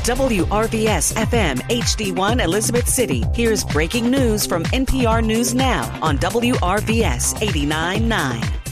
WRVS FM HD1 Elizabeth City. Here's breaking news from NPR News Now on WRVS 89.9.